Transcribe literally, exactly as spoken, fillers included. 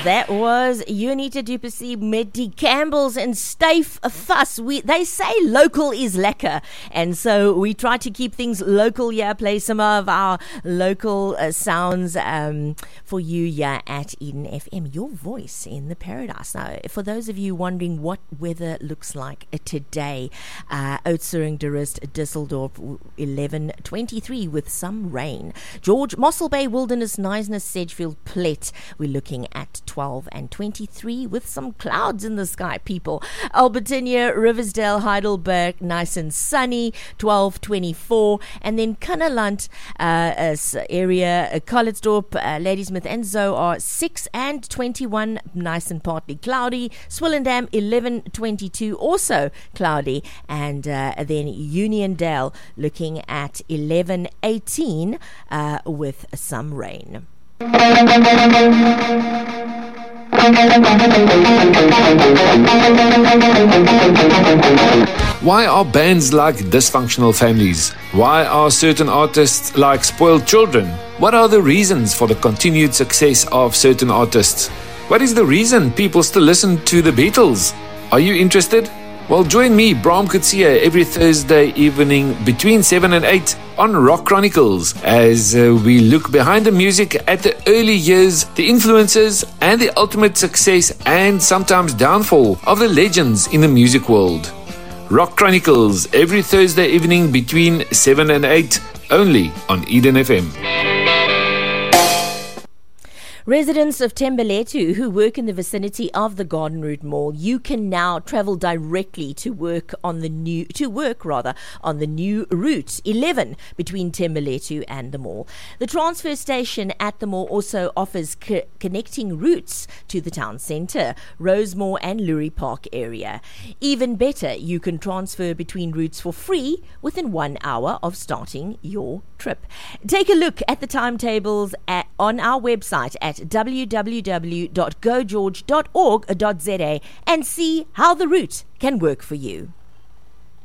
That was Unita Duplessis, Meddy Campbell's and Stave Fuss. We, they say local is lekker, and so we try to keep things local here, play some of our local uh, sounds um, for you here at Eden F M, your voice in the paradise. Now, for those of you wondering what weather looks like today, uh, Oudtshoorn, De Rust, Düsseldorf, eleven twenty-three with some rain. George, Mossel Bay, Wilderness, Neisner, Sedgefield, Plet, we're looking at twelve and twenty-three with some clouds in the sky, people. Albertinia, Riversdale, Heidelberg, nice and sunny, twelve twenty-four. And then Kunnaland uh, area, uh, Colletsdorp, uh, Ladysmith and Zoar, six and twenty-one, nice and partly cloudy. Swellendam, eleven twenty-two, also cloudy. And uh, then Uniondale looking at eleven eighteen uh, with some rain. Why are bands like dysfunctional families? Why are certain artists like spoiled children? What are the reasons for the continued success of certain artists? What is the reason people still listen to the Beatles? Are you interested? Well, join me, Bram Coetzee, every Thursday evening between seven and eight on Rock Chronicles as uh, we look behind the music at the early years, the influences, and the ultimate success and sometimes downfall of the legends in the music world. Rock Chronicles every Thursday evening between seven and eight, only on Eden F M. Residents of Thembeletu who work in the vicinity of the Garden Route Mall, you can now travel directly to work on the new to work rather on the new route eleven between Thembeletu and the mall. The transfer station at the mall also offers co- connecting routes to the town centre, Rosemore and Lurie Park area. Even better, you can transfer between routes for free within one hour of starting your trip. Take a look at the timetables at, on our website at w w w dot go george dot org dot z a and see how the route can work for you.